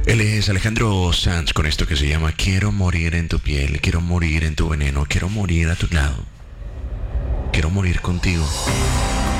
Él es Alejandro Sanz con esto que se llama Quiero morir en tu piel, quiero morir en tu veneno, quiero morir a tu lado, quiero morir contigo.